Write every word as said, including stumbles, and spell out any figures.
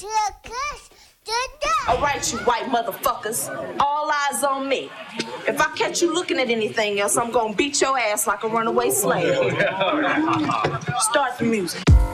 All right, you white motherfuckers. All eyes on me. If I catch you looking at anything else, I'm gonna beat your ass like a runaway slave. Start the music.